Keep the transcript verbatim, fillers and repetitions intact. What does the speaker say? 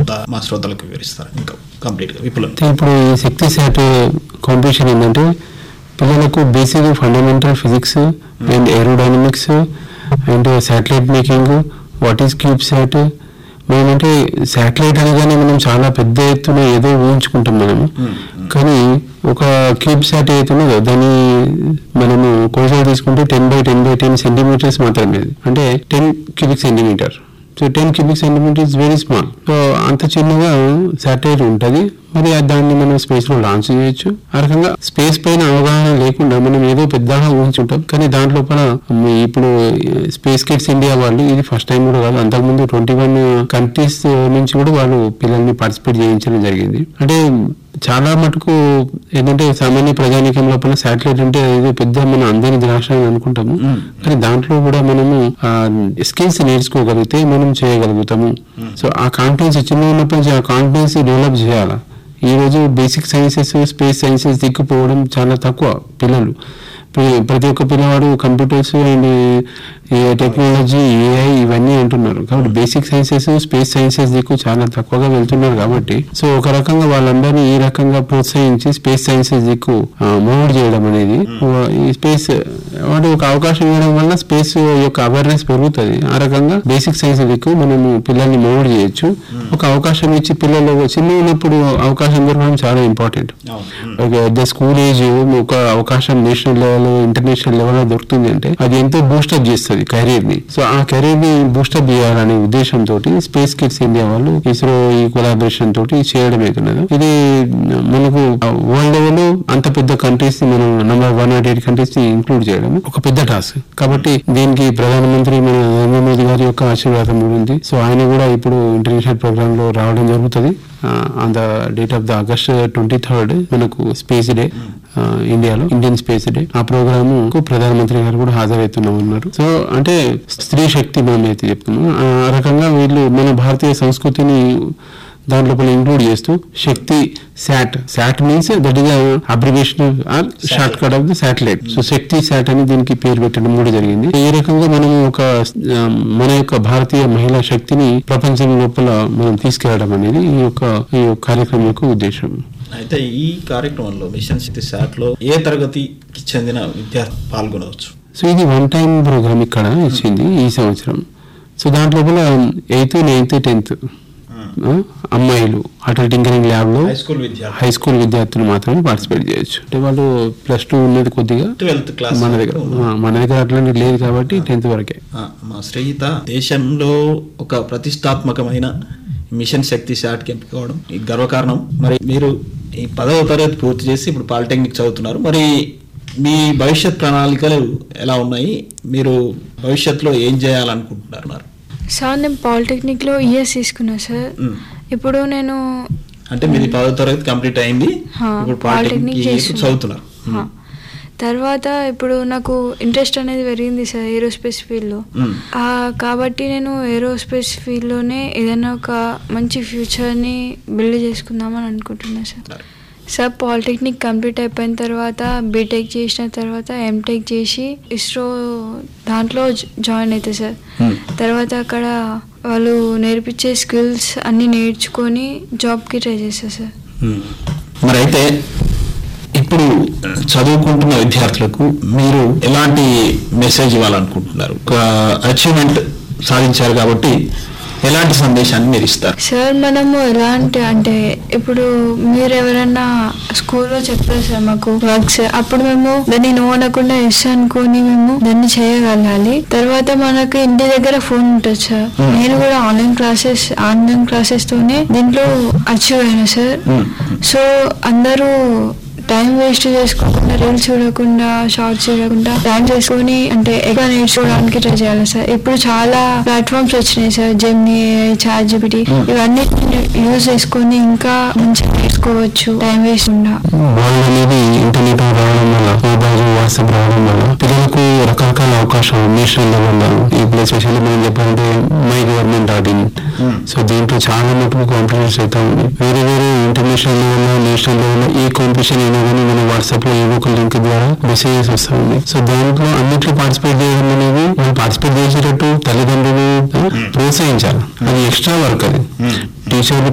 మా శ్రోతలకు వివరిస్తారు ఇంకా కంప్లీట్ గా విపులం. ఇప్పుడు ఈ శక్తి శాట్ కాంపిటీషన్ ఏంటంటే పిల్లలకు basic fundamental physics and aerodynamics and satellite making, what is cube SAT. మేమంటే శాటిలైట్ అనగానే మనం చాలా పెద్ద ఎత్తున ఏదో ఊహించుకుంటాం మనము, కానీ ఒక క్యూబ్ శాట్ అవుతున్నదో దాన్ని మనము కోసాలు తీసుకుంటే ten by ten by ten centimetres మాత్రమే, అంటే ten cubic centimetre. So ten cubic centimetre is very small. So అంత చిన్నగా శాటిలైట్ ఉంటుంది, మరి దాన్ని మనం స్పేస్ లో లాంచ్ చేయొచ్చు. ఆ రకంగా స్పేస్ పైన అవగాహన లేకుండా మనం ఏదో పెద్దగా ఊహించుంటాం, కానీ దాంట్లోపల ఇప్పుడు స్పేస్ కిడ్స్ ఇండియా వాళ్ళు ఇది ఫస్ట్ టైం కూడా కాదు, అంతకుముందు ట్వంటీ వన్ కంట్రీస్ నుంచి కూడా వాళ్ళు పిల్లల్ని పార్టిసిపేట్ చేయించడం జరిగింది. అంటే చాలా మటుకు ఏంటంటే సామాన్య ప్రజానీకం లోపల శాటిలైట్ అంటే ఏదో పెద్ద మనం అందరినీ ద్రాక్ష అనుకుంటాము, కానీ దాంట్లో కూడా మనము స్కిల్స్ నేర్చుకోగలిగితే మనం చేయగలుగుతాము. సో ఆ కాన్ఫిడెన్స్ చిన్న ఉన్నప్పటి నుంచి ఆ కాన్ఫిడెన్స్ డెవలప్ చేయాలి. ఈ రోజు బేసిక్ సైన్సెస్, స్పేస్ సైన్సెస్ దిక్కుపోవడం చాలా తక్కువ. పిల్లలు ప్రతి ఒక్క పిల్లవాడు కంప్యూటర్స్ అండ్ టెక్నాలజీ, ఏఐ ఇవన్నీ అంటున్నారు, కాబట్టి బేసిక్ సైన్సెస్, స్పేస్ సైన్సెస్ దిక్కు చాలా తక్కువగా వెళ్తున్నారు. కాబట్టి సో ఒక రకంగా వాళ్ళందరినీ ఈ రకంగా ప్రోత్సహించి స్పేస్ సైన్సెస్ దిక్కు మూవ్ చేయడం అనేది, ఈ స్పేస్ వాటి ఒక అవకాశం ఇవ్వడం వల్ల స్పేస్ యొక్క అవేర్నెస్ పెరుగుతుంది. ఆ రకంగా బేసిక్ సైన్స్ దిక్కు మనము పిల్లల్ని మూవ్ చేయొచ్చు. ఒక అవకాశం ఇచ్చి పిల్లలు చిన్న ఉన్నప్పుడు అవకాశం దొరకడం చాలా ఇంపార్టెంట్. ద స్కూల్ ఏజ్ ఒక అవకాశం నేషనల్ లెవెల్, ఇంటర్నేషనల్ లెవెల్ లో దొరుకుతుంది అంటే అది ఎంతో బూస్టప్ చేస్తుంది కెరీర్ ని. సో ఆ కెరీర్ ని బూస్టప్ చేయాలనే ఉద్దేశంతో స్పేస్ కిడ్స్ ఇండియా వాళ్ళు ఇస్రో ఈ కొలాబరేషన్ తోటి చేయడం అవుతున్నది. ఇది మనకు వరల్డ్ లెవెల్ అంత పెద్ద కంట్రీస్ ని మనం number one not eight countries ని ఇంక్లూడ్ చేయడం ఒక పెద్ద టాస్క్. కాబట్టి దీనికి ప్రధానమంత్రి మన నరేంద్ర మోదీ గారి యొక్క ఆశీర్వాదం ఉంది. సో ఆయన కూడా ఇప్పుడు ఇంటర్నేషనల్ ప్రోగ్రామ్ లో రావడం జరుగుతుంది. On the date of the August twenty third మనకు స్పేస్ డే ఇండియాలో, ఇండియన్ స్పేస్ డే. ఆ ప్రోగ్రామ్ కు ప్రధానమంత్రి గారు కూడా హాజరవుతున్నాం అన్నారు. సో అంటే స్త్రీ శక్తి మనం అయితే చెప్తున్నాం. ఆ రకంగా వీళ్ళు మన భారతీయ సంస్కృతిని దాంట్లో ఇంక్లూడ్ చేస్తూ శక్తి SAT, SAT means that is abbreviation are short cut off the satellite. So Shakti SAT అని దీనికి పేరు పెట్టడం కూడా జరిగింది. ఈ రకంగా మనం ఒక మన యొక్క భారతీయ మహిళా శక్తిని ప్రపంచం లోపల మనం తీసుకెళ్లడం అనేది ఈ యొక్క ఈ కార్యక్రమం యొక్క ఉద్దేశం. అయితే ఈ కార్యక్రమంలో మిషన్ శక్తి శాట్ లో ఏ తరగతికి చెందిన విద్యార్థి పాల్గొనవచ్చు? సో ఇది వన్ టైం ప్రోగ్రామ్ ఇక్కడ ఇచ్చింది ఈ సంవత్సరం. సో దాంట్లో ఎయిత్, నైన్త్, టెన్త్ అమ్మాయిలు అటల్ టింకరింగ్ ల్యాబ్ లో హై స్కూల్ విద్యార్థులు మాత్రమే పార్టిసిపేట్ చేయొచ్చు. అంటే వాళ్ళు ప్లస్ టూ ఉన్నది కొద్దిగా ట్వెల్త్ క్లాస్ మన దగ్గర మన దగ్గర అట్లాంటి లేదు కాబట్టి టెన్త్ వరకే. మా శ్రీత దేశంలో ఒక ప్రతిష్టాత్మకమైన మిషన్ శక్తి శాట్ కి ఎంపిక కావడం ఈ గర్వకారణం. మరి మీరు ఈ పదవ తరగతి పూర్తి చేసి ఇప్పుడు పాలిటెక్నిక్ చదువుతున్నారు. మరి మీ భవిష్యత్ ప్రణాళికలు ఎలా ఉన్నాయి? మీరు భవిష్యత్తులో ఏం చేయాలనుకుంటున్నారు? సార్ నేను పాలిటెక్నిక్లో ఇయర్స్ తీసుకున్నా సార్. ఇప్పుడు నేను అంటే మీది పదో తరగతి కంప్లీట్ అయింది, ఇప్పుడు పాలిటెక్నిక్ చదువుతున్నారు. తర్వాత ఇప్పుడు నాకు ఇంట్రెస్ట్ అనేది పెరిగింది సార్ ఏరోస్పేస్ ఫీల్డ్లో. కాబట్టి నేను ఏరోస్పేస్ ఫీల్డ్లోనే ఏదైనా ఒక మంచి ఫ్యూచర్ని బిల్డ్ చేసుకుందామని అనుకుంటున్నాను సార్. సార్ పాలిటెక్నిక్ కంప్లీట్ అయిపోయిన తర్వాత బీటెక్ చేసిన తర్వాత ఎంటెక్ చేసి ఇస్రో దాంట్లో జాయిన్ అవుతాయి సార్. తర్వాత అక్కడ వాళ్ళు నేర్పించే స్కిల్స్ అన్నీ నేర్చుకొని జాబ్కి ట్రై చేస్తారు సార్. మరి అయితే ఇప్పుడు చదువుకుంటున్న విద్యార్థులకు మీరు ఎలాంటి మెసేజ్ ఇవ్వాలనుకుంటున్నారు? ఒక అచీవ్మెంట్ సాధించారు కాబట్టి ఎలాంటి సందేశాన్ని మీరు ఇస్తారు? సార్ మనము ఎలాంటి అంటే ఇప్పుడు మీరు ఎవరైనా స్కూల్లో చెప్తారు సార్ మాకు వర్క్స్, అప్పుడు మేము దాన్ని నో అనకుండా ఎస్ అనుకొని మేము దాన్ని చేయగలగాలి. తర్వాత మనకి ఇంటి దగ్గర ఫోన్ ఉంటుంది సార్. నేను కూడా ఆన్లైన్ క్లాసెస్ ఆన్లైన్ క్లాసెస్ తోనే దీంట్లో అచీవ్ అయినా సార్. సో అందరూ టైం వేస్ట్ చేసుకోకుండా, రీల్స్ చూడకుండా, షార్ట్స్ చూడకుండా టైం చేసుకొని అంటే ఎక్కువ నేర్చుకోవడానికి ట్రై చేయాలి సార్. ఇప్పుడు చాలా ప్లాట్ఫామ్స్ వచ్చినాయి సార్, జెమినీ, చాట్ జీపీటీ, ఇవన్నీ యూజ్ చేసుకొని ఇంకా మంచిగా నేర్చుకోవచ్చు టైం వేస్ట్ ఉండా. అనేది ఇంటర్నెట్ రావడం వల్ల, మొబైల్, వాట్సాప్ రావడం వల్ల పిల్లలకు రకరకాల అవకాశాలు నేషనల్ లెవెల్లో, ఇప్పుడు ఎస్పెషల్లీ మనం చెప్పాలంటే my government dot in. So దీంట్లో చాలా మటుకు కాంపిటీషన్స్ అవుతా ఉంది. వేరే వేరే ఇంటర్నేషనల్ లెవెల్లో, నేషనల్ లెవెల్లో ఈ కాంపిటీషన్ అయినా కానీ మన వాట్సాప్ లో ఏదో ఒక లింక్ ద్వారా మెసేజెస్ వస్తా ఉంది. సో దాంట్లో అన్నిట్లో పార్టిసిపేట్ చేయడం అనేది మనం పార్టిసిపేట్ చేసేటట్టు తల్లిదండ్రులు ప్రోత్సహించాలి. అది ఎక్స్ట్రా వర్క్, అది టీచర్లు